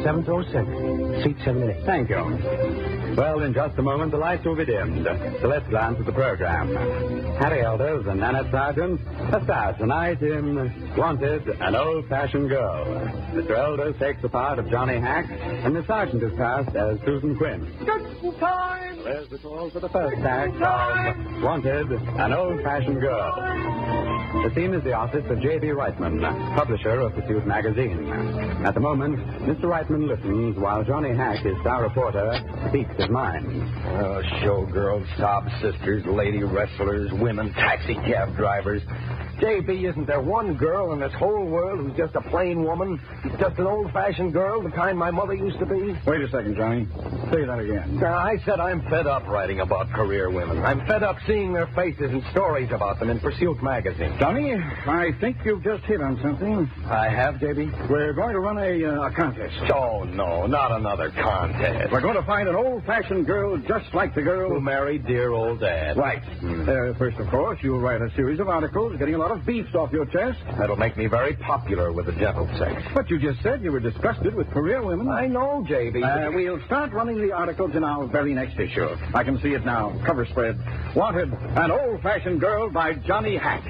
706. Seat 78. Thank you. Well, in just a moment, the lights will be dimmed. So let's glance at the program. Harry Elders and Nanette Sargent are stars tonight in Wanted, an Old-Fashioned Girl. Mr. Elders takes the part of Johnny Hack, and Miss Sargent is cast as Susan Quinn. Just in time. There's the call for the first act of Wanted, an Old-Fashioned Girl. The scene is the office of J.B. Reitman, publisher of Pursuit magazine. At the moment, Mr. Reitman listens while Johnny Hack, his star reporter, speaks his mind. Showgirls, sob sisters, lady wrestlers, women, taxi cab drivers. J.B., isn't there one girl in this whole world who's just a plain woman? Just an old-fashioned girl, the kind my mother used to be? Wait a second, Johnny. Say that again. I said I'm fed up writing about career women. I'm fed up seeing their faces and stories about them in Pursuit magazine. Johnny, I think you've just hit on something. I have, J.B.? We're going to run a contest. Oh, no, not another contest. We're going to find an old-fashioned girl just like the girl who married dear old Dad. Right. First, of course, you'll write a series of articles getting a lot of beefs off your chest. That'll make me very popular with the gentle sex. But you just said you were disgusted with career women. I know, J.B. We'll start running the articles in our very next issue. I can see it now. Cover spread. Wanted, an old-fashioned girl by Johnny Hack.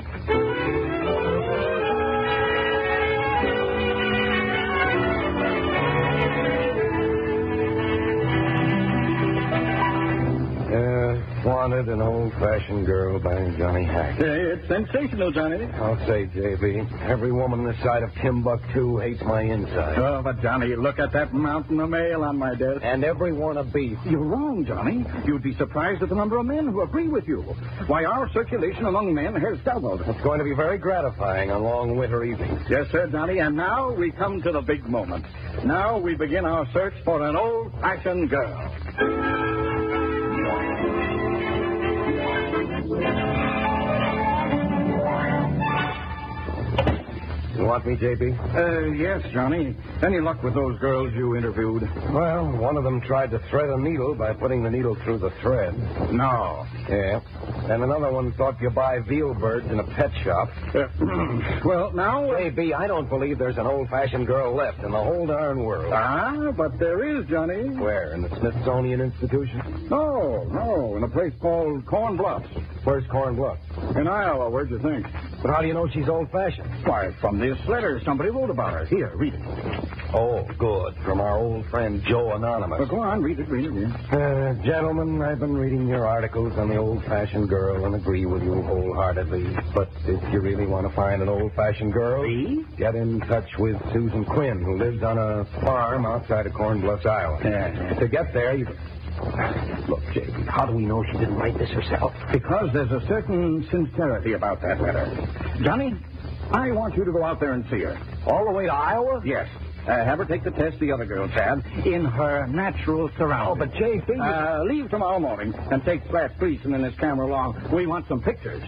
Wanted, an old-fashioned girl by Johnny Hack. It's sensational, Johnny. I'll say, J.B., every woman this side of Timbuktu hates my inside. Oh, but, Johnny, look at that mountain of mail on my desk. And every one of beef. You're wrong, Johnny. You'd be surprised at the number of men who agree with you. Why, our circulation among men has doubled. It's going to be very gratifying on long winter evenings. Yes, sir, Johnny. And now we come to the big moment. Now we begin our search for an old-fashioned girl. You want me, J.B.? Yes, Johnny. Any luck with those girls you interviewed? Well, one of them tried to thread a needle by putting the needle through the thread. No. Yeah. And another one thought you buy veal birds in a pet shop. Well, now... J.B., I don't believe there's an old-fashioned girl left in the whole darn world. Ah, but there is, Johnny. Where? In the Smithsonian Institution? No. In a place called Corn Bluffs. Where's Corn Bluffs? In Iowa. Where'd you think? But how do you know she's old-fashioned? Why, from this letter somebody wrote about her. Here, read it. Oh, good. From our old friend Joe Anonymous. Well, go on, read it. Gentlemen, I've been reading your articles on the old-fashioned girl and agree with you wholeheartedly. But if you really want to find an old-fashioned girl, get in touch with Susan Quinn, who lives on a farm outside of Corn Bluffs, Iowa. To get there, you... Look, J.B., how do we know she didn't write this herself? Because there's a certain sincerity about that letter. Johnny, I want you to go out there and see her. All the way to Iowa? Yes. Have her take the test the other girls had in her natural surroundings. Oh, but J.B. Leave tomorrow morning and take Flat Gleason and his camera along. We want some pictures.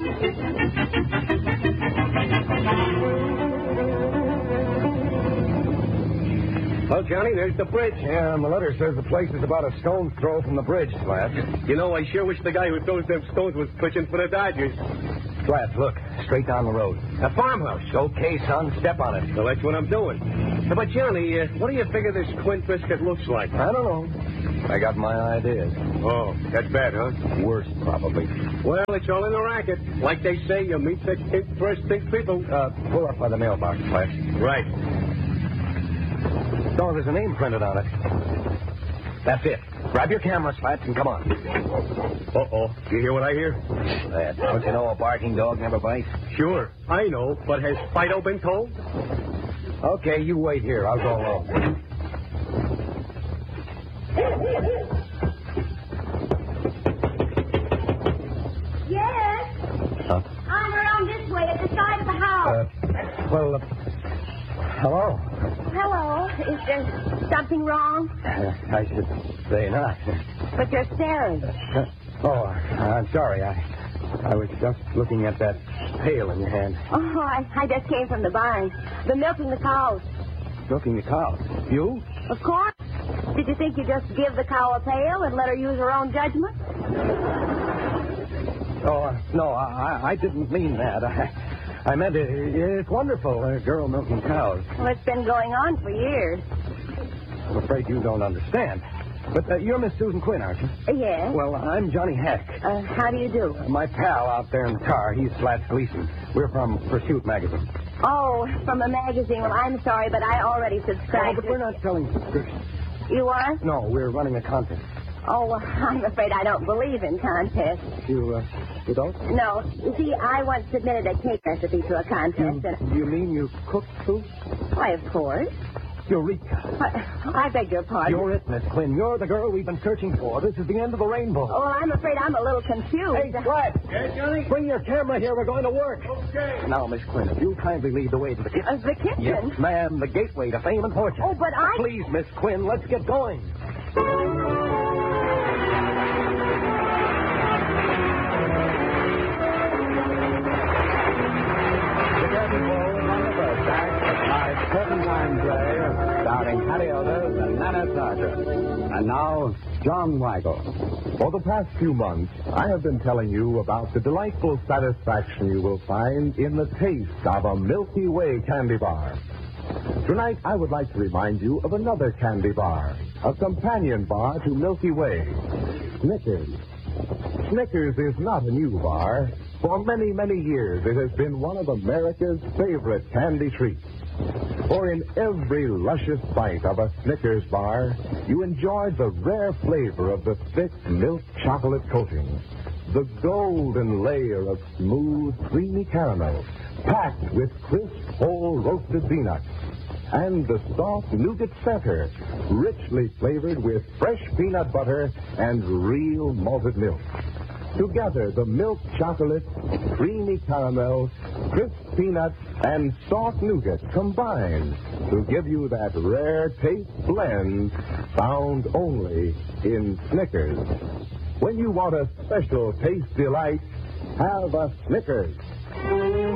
Well, Johnny, there's the bridge. Yeah, and the letter says the place is about a stone's throw from the bridge, Slats. You know, I sure wish the guy who throws them stones was pitching for the Dodgers. Slats, look, straight down the road. A farmhouse. Okay, son, step on it. Well, that's what I'm doing. But, Johnny, what do you figure this Quinn biscuit looks like? I don't know. I got my ideas. Oh, that's bad, huh? Worse, probably. Well, it's all in the racket. Like they say, you meet the first think people. Pull up by the mailbox, Slats. Right. Oh, there's a name printed on it. That's it. Grab your camera, Slats, and come on. Uh-oh. You hear what I hear? Don't you know a barking dog never bites? Sure, I know, but has Fido been told? Okay, you wait here. I'll go along. Yes? Huh? I'm around this way at the side of the house. Hello? Hello. Is there something wrong? I should say not. But you're staring. I'm sorry. I was just looking at that pail in your hand. Oh, I just came from the barn. Been milking the cows. Milking the cow? You? Of course. Did you think you'd just give the cow a pail and let her use her own judgment? Oh, no, I didn't mean that. I meant it's wonderful, a girl milking cows. Well, it's been going on for years. I'm afraid you don't understand. But you're Miss Susan Quinn, aren't you? Yes. Well, I'm Johnny Haddock. How do you do? My pal out there in the car, he's Slats Gleason. We're from Pursuit magazine. Oh, from a magazine. Well, I'm sorry, but I already Oh, subscribed. but we're not selling subscriptions. You are? No, we're running a contest. Oh, well, I'm afraid I don't believe in contests. You don't? No. You see, I once submitted a cake recipe to a contest, and... You mean you cook food? Why, of course. Eureka. I beg your pardon. You're it, Miss Quinn. You're the girl we've been searching for. This is the end of the rainbow. Oh, well, I'm afraid I'm a little confused. Hey, Fred. Yes, Johnny? Bring your camera here. We're going to work. Okay. Now, Miss Quinn, if you'll kindly lead the way to the kitchen. The kitchen? Yes, ma'am. The gateway to fame and fortune. Oh, but I... Please, Miss Quinn, let's get going. Turpentine Play, starring Harry Elders and Nana Sargent. And now, John Weigel. For the past few months, I have been telling you about the delightful satisfaction you will find in the taste of a Milky Way candy bar. Tonight, I would like to remind you of another candy bar, a companion bar to Milky Way, Snickers. Snickers is not a new bar. For many, many years, it has been one of America's favorite candy treats. For in every luscious bite of a Snickers bar, you enjoy the rare flavor of the thick milk chocolate coating, the golden layer of smooth, creamy caramel, packed with crisp, whole roasted peanuts, and the soft nougat center, richly flavored with fresh peanut butter and real malted milk. Together, the milk chocolate, creamy caramel, crisp peanuts, and soft nougat combine to give you that rare taste blend found only in Snickers. When you want a special taste delight, have a Snickers.